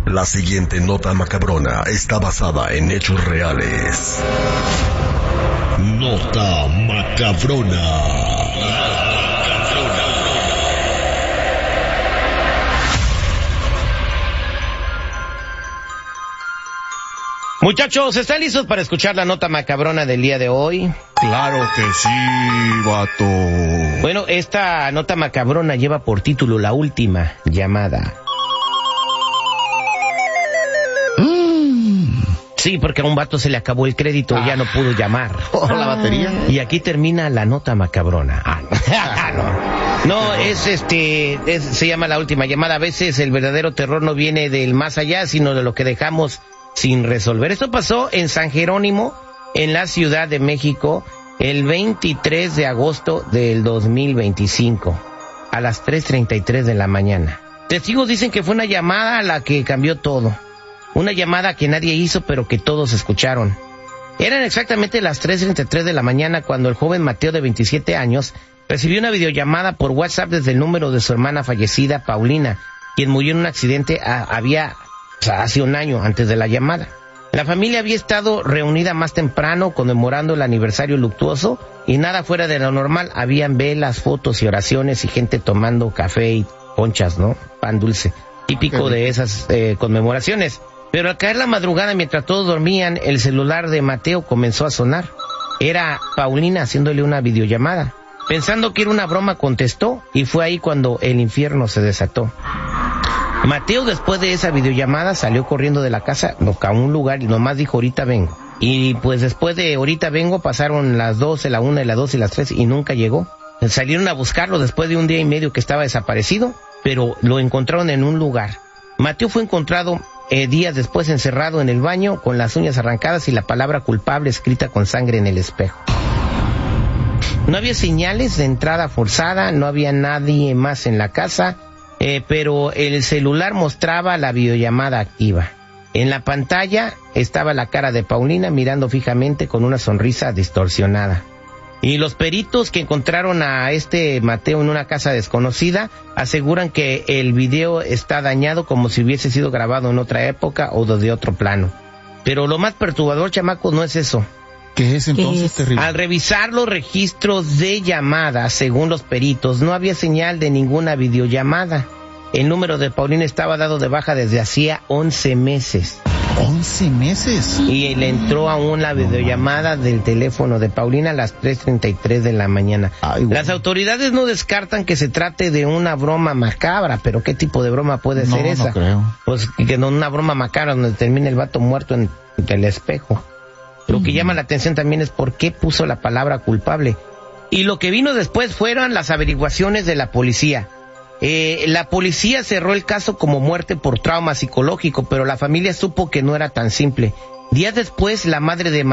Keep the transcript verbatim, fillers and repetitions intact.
La siguiente nota macabrona está basada en hechos reales. Nota macabrona. Muchachos, ¿están listos para escuchar la nota macabrona del día de hoy? Claro que sí, vato. Bueno, esta nota macabrona lleva por título La Última Llamada. Mm. Sí, porque a un vato se le acabó el crédito y ah. ya no pudo llamar. Oh, la batería. Y aquí termina la nota macabrona. Ah, no. No, es este, es, se llama La Última Llamada. A veces el verdadero terror no viene del más allá, sino de lo que dejamos sin resolver. Esto pasó en San Jerónimo, en la Ciudad de México, el veintitrés de agosto del dos mil veinticinco, a las tres treinta y tres de la mañana. Testigos dicen que fue una llamada a la que cambió todo. Una llamada que nadie hizo, pero que todos escucharon. Eran exactamente las tres treinta y tres de la mañana cuando el joven Mateo, de veintisiete años, recibió una videollamada por WhatsApp desde el número de su hermana fallecida, Paulina, quien murió en un accidente a, había... O sea, hace un año antes de la llamada. La familia había estado reunida más temprano conmemorando el aniversario luctuoso y nada fuera de lo normal. Habían velas, fotos y oraciones y gente tomando café y conchas, ¿no? Pan dulce, típico de esas eh, conmemoraciones. Pero al caer la madrugada, mientras todos dormían, el celular de Mateo comenzó a sonar. Era Paulina haciéndole una videollamada. Pensando que era una broma, contestó y fue ahí cuando el infierno se desató. Mateo, después de esa videollamada, salió corriendo de la casa a un lugar y nomás dijo, ahorita vengo. Y pues después de ahorita vengo, pasaron las doce, la una, la dos y las tres y nunca llegó. Salieron a buscarlo después de un día y medio que estaba desaparecido, pero lo encontraron en un lugar. Mateo fue encontrado eh, días después encerrado en el baño con las uñas arrancadas y la palabra culpable escrita con sangre en el espejo. No había señales de entrada forzada, no había nadie más en la casa, Eh, pero el celular mostraba la videollamada activa. En la pantalla estaba la cara de Paulina mirando fijamente con una sonrisa distorsionada. Y los peritos que encontraron a este Mateo en una casa desconocida aseguran que el video está dañado como si hubiese sido grabado en otra época o desde otro plano. Pero lo más perturbador, chamacos, no es eso. ¿Qué es entonces? ¿Qué es? Terrible. Al revisar los registros de llamadas, según los peritos, no había señal de ninguna videollamada. El número de Paulina estaba dado de baja desde hacía once meses. ¿once meses? Y le entró aún la videollamada del teléfono de Paulina a las tres treinta y tres de la mañana. Ay, bueno. Las autoridades no descartan que se trate de una broma macabra, pero ¿qué tipo de broma puede no, ser esa? No creo. Pues que no una broma macabra donde termina el vato muerto en el espejo. Lo que llama la atención también es por qué puso la palabra culpable. Y lo que vino después fueron las averiguaciones de la policía. Eh, la policía cerró el caso como muerte por trauma psicológico, pero la familia supo que no era tan simple. Días después, la madre de